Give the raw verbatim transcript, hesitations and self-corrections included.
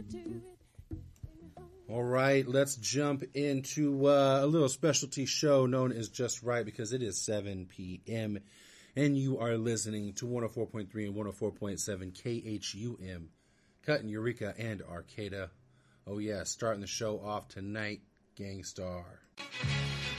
All right, let's jump into uh, a little specialty show known as Just Right, because it is seven p.m. and you are listening to one oh four point three and one oh four point seven K H U M, Cutting Eureka and Arcata. Oh yeah, starting the show off tonight, Gangstar.